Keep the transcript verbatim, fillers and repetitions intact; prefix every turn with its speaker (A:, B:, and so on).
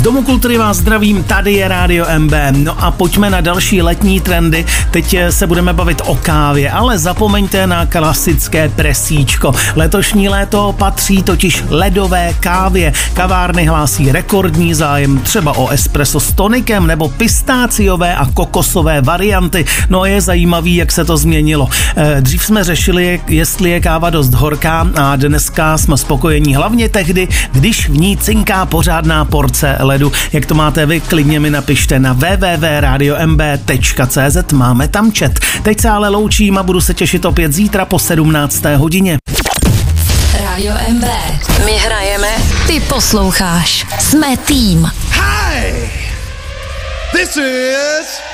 A: Domu kultury vás zdravím, tady je Rádio M B. No a pojďme na další letní trendy. Teď se budeme bavit o kávě, ale zapomeňte na klasické presíčko. Letošní léto patří totiž ledové kávě. Kavárny hlásí rekordní zájem třeba o espresso s tonikem nebo pistáciové a kokosové varianty. No je zajímavý, jak se to změnilo. Dřív jsme řešili, jestli je káva dost horká a dneska jsme spokojení hlavně tehdy, když v ní cinká pořádná porce ledu. Jak to máte vy, klidně mi napište na w w w tečka radio m b tečka c z, máme tam chat. Teď se ale loučím a budu se těšit opět zítra po sedmnácté hodině.
B: Rádio M B. My hrajeme, ty posloucháš. Jsme tým.
C: Hi! This is